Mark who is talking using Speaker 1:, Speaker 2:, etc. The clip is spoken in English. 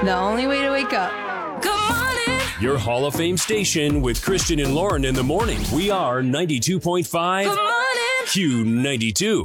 Speaker 1: The only way to wake up.
Speaker 2: Good morning.
Speaker 3: Your Hall of Fame station with Kristen and Lauren in the morning. We are 92.5
Speaker 2: Good morning.
Speaker 3: Q92.